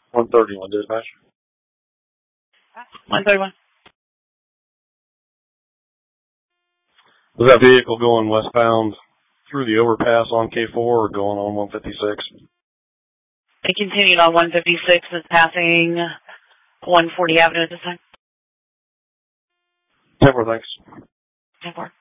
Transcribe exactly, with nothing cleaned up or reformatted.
one thirty-one, dispatch. one thirty-one. Was that vehicle going westbound through the overpass on K four or going on one fifty-six? It continued on one fifty-six, is passing one forty Avenue at this time. ten four, thanks. ten four.